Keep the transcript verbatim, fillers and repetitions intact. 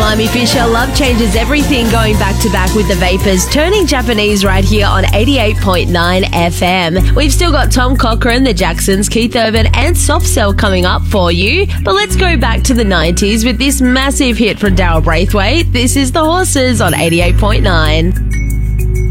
Limey Fisher. Love changes everything, going back to back with the Vapors, turning Japanese right here on eighty-eight point nine F M. We've still got Tom Cochrane, the Jacksons, Keith Urban and Soft Cell coming up for you. But let's go back to the nineties with this massive hit from Daryl Braithwaite. This is The Horses on eighty-eight point nine.